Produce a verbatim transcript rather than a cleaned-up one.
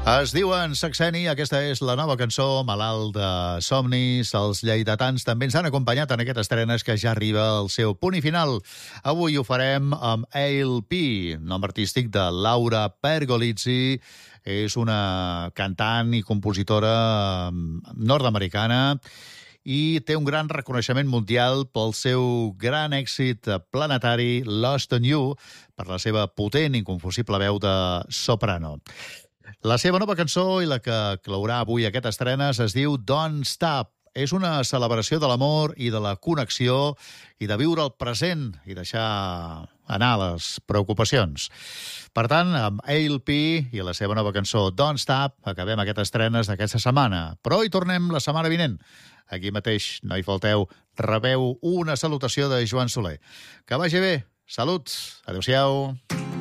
Es diuen Saxeni, aquesta és la nova cançó, Malalt de somnis. Els lleidatans també ens han acompanyat en aquest estrenes que ja arriba al seu punt i final. Avui ho farem amb A L P, nom artístic de Laura Pergolizzi. És una cantant i compositora nord-americana i té un gran reconeixement mundial pel seu gran èxit planetari Lost on You, per la seva potent i inconfusible veu de soprano. La seva nova cançó i la que clourà avui aquest estrenes es diu Don't Stop. És una celebració de l'amor i de la connexió i de viure el present i deixar anar les preocupacions. Per tant, amb A L P i la seva nova cançó Don't Stop acabem aquest estrenes d'aquesta setmana. Però hi tornem la setmana vinent. Aquí mateix, no hi falteu, rebeu una salutació de Joan Soler. Que vagi bé. Salut. Adéu-siau.